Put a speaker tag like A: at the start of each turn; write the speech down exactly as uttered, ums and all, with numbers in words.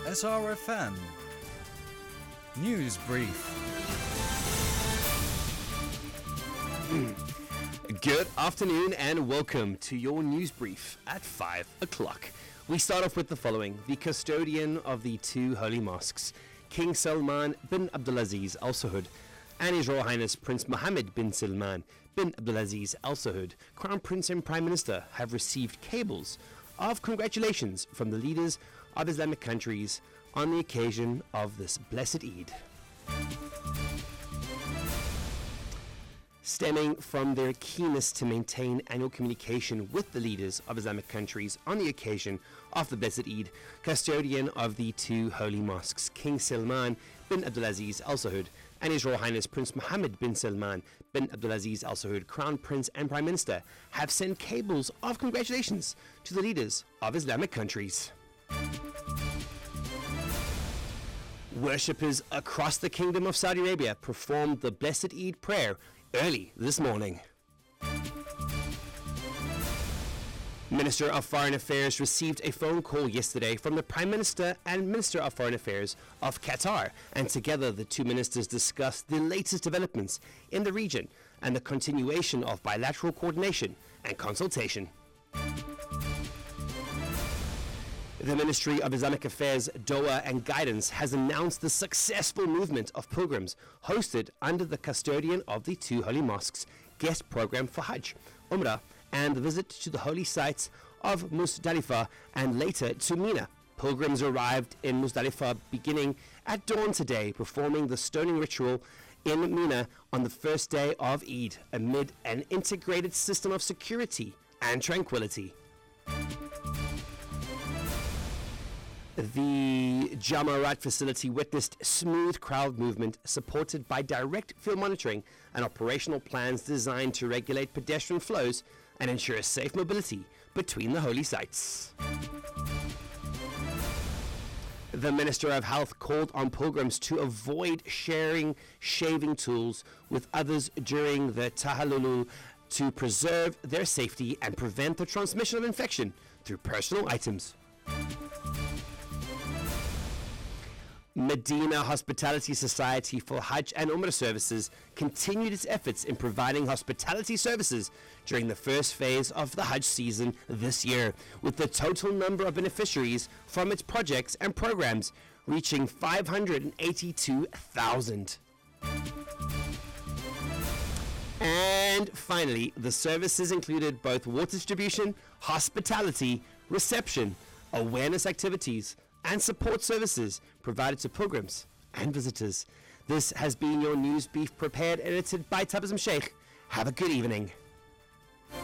A: S R F M News Brief.
B: Good afternoon and welcome to your news brief at five o'clock. We start off with the following. The custodian of the two holy mosques, King Salman bin Abdulaziz Al Saud, and His Royal Highness Prince Mohammed bin Salman bin Abdulaziz Al Saud, Crown Prince and Prime Minister, have received cables of congratulations from the leaders of Islamic countries on the occasion of this blessed Eid. Stemming from their keenness to maintain annual communication with the leaders of Islamic countries on the occasion of the blessed Eid, custodian of the two holy mosques, King Salman bin Abdulaziz Al Saud, and His Royal Highness Prince Mohammed bin Salman bin Abdulaziz Al Saud, Crown Prince and Prime Minister, have sent cables of congratulations to the leaders of Islamic countries. Worshippers across the Kingdom of Saudi Arabia performed the blessed Eid prayer early this morning. Minister of Foreign Affairs received a phone call yesterday from the Prime Minister and Minister of Foreign Affairs of Qatar, and together the two ministers discussed the latest developments in the region and the continuation of bilateral coordination and consultation. The Ministry of Islamic Affairs, Dawah and Guidance has announced the successful movement of pilgrims hosted under the custodian of the two holy mosques guest program for Hajj, Umrah, and the visit to the holy sites of Muzdalifah and later to Mina. Pilgrims arrived in Muzdalifah beginning at dawn today, performing the stoning ritual in Mina on the first day of Eid amid an integrated system of security and tranquility. The Jamarat facility witnessed smooth crowd movement supported by direct field monitoring and operational plans designed to regulate pedestrian flows and ensure safe mobility between the holy sites. The Minister of Health called on pilgrims to avoid sharing shaving tools with others during the Tahallul to preserve their safety and prevent the transmission of infection through personal items. Medina Hospitality Society for Hajj and Umrah services continued its efforts in providing hospitality services during the first phase of the Hajj season this year, with the total number of beneficiaries from its projects and programs reaching five hundred eighty-two thousand. And finally, the services included both water distribution, hospitality, reception, awareness activities, and support services provided to pilgrims and visitors. This has been your news brief prepared and edited by Tabasum Sheikh. Have a good evening.